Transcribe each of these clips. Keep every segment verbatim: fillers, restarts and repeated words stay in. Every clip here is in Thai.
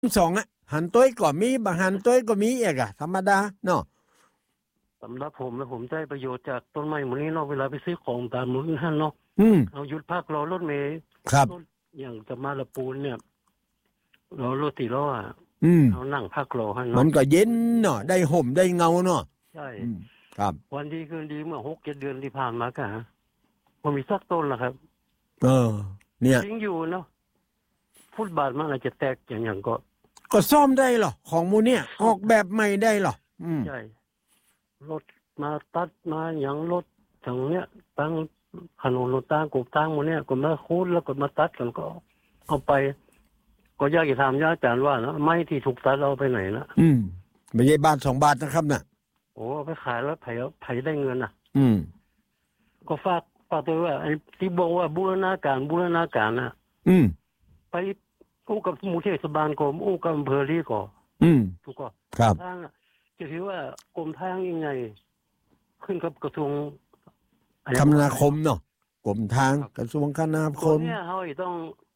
สองอ่ะหันต้วยก็มีบางหันต้วยก็มีอีกอ่ะธรรมดาเนาะสำหรับผมแล้วผมได้ประโยชน์จากต้นไม้หมดนี้เนาะเวลาไปซื้อของตามมื้อนั้นเนาะอืมเอาหยุดพักรอรถเมล์ครับอย่างจะมาละปูนเนี่ยรอรถติล้ออ่ะอืมเอานั่งพักรอหั่นเนาะมันก็เย็นเนาะได้ห่มได้เงาเนาะใช่ครับวันดีคืนดีเมื่อ หกเจ็ด เดือนที่ผ่านมาก็ฮะบ่มีสักต้นล่ะครับเออเนี่ยจริงอยู่เนาะฟุตบาทมันอาจจะแตกอย่างหยังก็ก็ซ่อมได้เหรอของหมู่เนี่ยออกแบบใหม่ได้เหรออืมใช่รถมาตัดมาหยังรถทางเนี้ยตั้งถนนรถตั้งกบตั้งหมดเนี่ยก็มาคูดแล้วก็มาตัดกันก็เอาไปก็อยากจะถามอาจารย์ว่านะไม้ที่ถูกตัดเอาไปไหนนะอืมไม่ใช่บาทสองบาทนะครับน่ะโอ้ไปขายแล้วไผไผได้เงินน่ะอืมก็ฝากฝากตัวว่าไอ้ที่บอกว่าบูรณาการบูรณาการน่ะอืมไปอู้กับหมู่เทศบาลก็อู้กับอำเภอลีก็อืมถูกก็ครับทางจะถือว่ากรมทางยังไงขึ้นกับกระทรวงคมนาคมเนาะกรมทางกระทรวงคมนาคมเนี่ยเฮาต้อง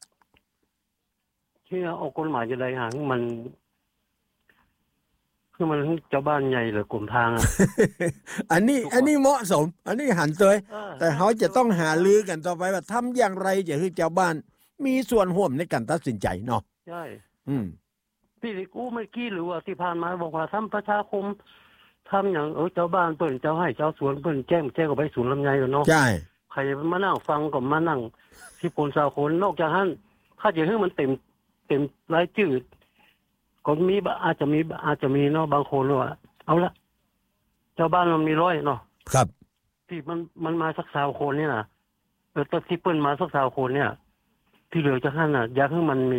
ที่ออกกฎหมายจะได้หามันคือมันเจ้าบ้านใหญ่หรือกรมทางอ่ะอันนี้อันนี้เหมาะสมอันนี้หันเตยแต่เขาจะต้องหาลือกันต่อไปว่าทำอย่างไรจะให้เจ้าบ้านมีส่วนร่วมในการตัดสินใจเนาะใช่อืมที่กูเมื่อกี้หรือว่าที่ผ่านมาบอกว่าทำประชาคมทำอย่างเออเจ้าบ้านเปิ้นเจ้าให้เจ้าสวนเปิ้นแจ้งแจ้งก็ไปศูนย์ลำไยแล้วเนาะใช่ใครมานั่งฟังก็มานั่งสิบคนยี่สิบคนนอกจากนั้นถ้าจะให้มันเต็มเต็มรายชื่อก็มีอาจจะมีอาจจะมีเนาะบางคนว่าเอาละเจ้าบ้านมันมีร้อยเนาะครับที่มันมันมาสักสามคนเนี่ยนะเออตอนที่เปิ้นมาสักสามคนเนี่ยที่เหลือจากนั้นน่ะอยากให้มันมี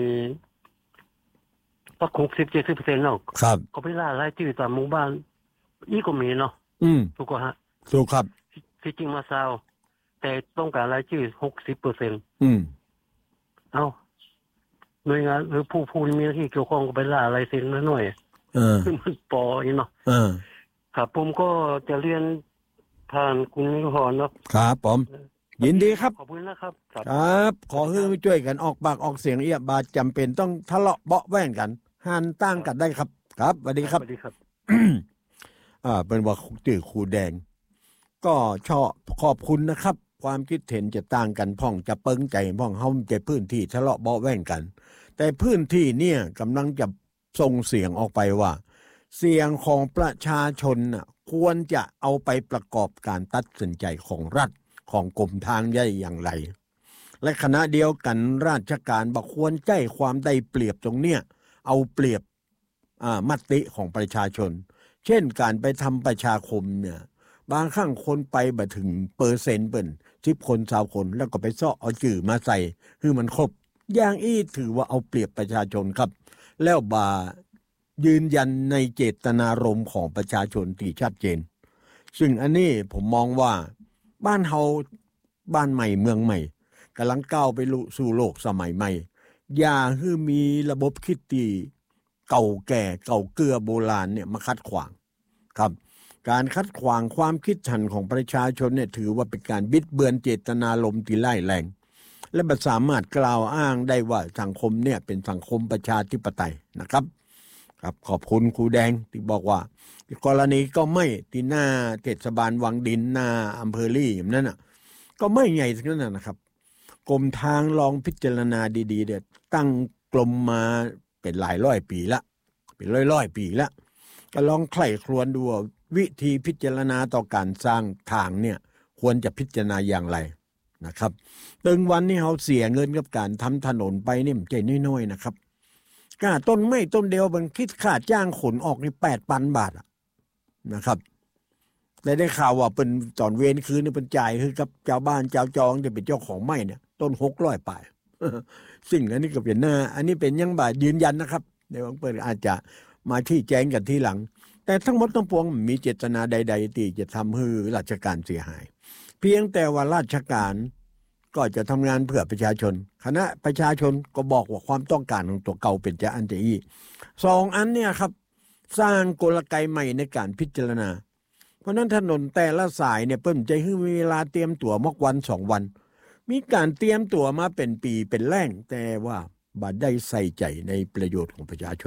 สัก หกสิบ เจ็ดสิบเปอร์เซ็นต์ เนาะครับก็ไปล่ารายชื่อตามหมู่บ้านอีกก็มีเนาะอืมถูกก็ฮะถูกครับที่จริงมาซาวแต่ต้องการรายชื่อ หกสิบเปอร์เซ็นต์อืมเอ้าหน่วยงานหรือผู้ผู้มีหน้าที่เกี่ยวข้องก็ไปล่ารายเซ็นหน่อยเออคือมันปอนี่เนาะเออครับผมก็จะเรียนผ่านคุณนิพนธ์เนาะครับผมยินดีครับขอบคุณนะครับครับขอให้ช่วยกันออกปากออกเสียงเอียบาจำเป็นต้องทะเลาะเบาะแว้งกันหันตั้งกันได้ครับครับสวัสดีครับสวัสดีครับอ่าเป็นว่าตื้อครูแดงก็ชอบขอบคุณนะครับความคิดเห็นจะต่างกันพ่องจะเปิ้งใจพ่องเฮาใจพื้นที่ทะเลาะเบาะแว้งกันแต่พื้นที่เนี่ยกำลังจะส่งเสียงออกไปว่าเสียงของประชาชนน่ะควรจะเอาไปประกอบการตัดสินใจของรัฐของกรมทางใหญ่อย่างไรและขณะเดียวกันราชการบ่ควรใจความได้เปรียบตรงเนี้ยเอาเปรียบอ่ามติของประชาชนเช่นการไปทำประชาคมเนี่ยบางครั้งคนไปบ่ถึงเปอร์เซ็นต์เปิ้นสิบคนยี่สิบคนแล้วก็ไปเซาะเอาชื่อมาใส่คือมันครบอย่างอี้ถือว่าเอาเปรียบประชาชนครับแล้วบ่ายืนยันในเจตนารมณ์ของประชาชนที่ชัดเจนซึ่งอันนี้ผมมองว่าบ้านเฮาบ้านใหม่เมืองใหม่กำลังก้าวไปสู่โลกสมัยใหม่อย่าให้มีระบบคิดที่เก่าแก่เก่าเกือโบราณเนี่ยมาคัดขวางครับการคัดขวางความคิดหันของประชาชนเนี่ยถือว่าเป็นการบิดเบือนเจตนารมณ์ที่ร้ายแรงและบ่สามารถกล่าวอ้างได้ว่าสังคมเนี่ยเป็นสังคมประชาธิปไตยนะครับครับขอบคุณครูแดงที่บอกว่ากรณีก็ไม่ที่หน้าเทศบาลวังดินหน้าอำเภอลี่อย่างนั้นน่ะก็ไม่ใหญ่ทั้งนั้นนะครับกรมทางลองพิจารณาดีๆเด็ดตั้งกรมมาเป็นหลายร้อยปีละเป็นร้อยๆปีละก็ลองใคร่ครวญดูว่าวิธีพิจารณาต่อการสร้างทางเนี่ยควรจะพิจารณาอย่างไรนะครับตึงวันนี้เฮาเสียเงินกับการทำถนนไปนี่มันใจน้อยๆนะครับก้าต้นไม้ต้นเดียวมันคิดค่าจ้างขนออกนี่ แปดพัน บาทนะครับได้ได้ข่าวว่าเป็นตอนเวรคืนนี่เป็นจ่ายคือกับเจ้าบ้านเจ้าจองจะเป็นเจ้าของไม้เนี่ยต้นหกร้อยบาทสิ่งอันนี้ก็เป็นหน้าอันนี้เป็นยังบาทยืนยันนะครับในบางเปิดอาจจะมาที่แจ้งกันทีหลังแต่ทั้งหมดทั้งปวงมีเจตนาใดๆที่จะทำให้ราชการเสียหายเพียงแต่ว่าราชการก็จะทำงานเพื่อประชาชนคณะประชาชนก็บอกว่าความต้องการของตัวเก่าเป็นจะอันจะอีสองอันเนี่ยครับสร้างกลไกใหม่ในการพิจารณาเพราะนั้นถนนแต่ละสายเนี่ยเพิ่นจะให้มีเวลาเตรียมตั๋วมอกวันสองวันมีการเตรียมตั๋วมาเป็นปีเป็นแรงแต่ว่าบ่ได้ใส่ใจในประโยชน์ของประชาชน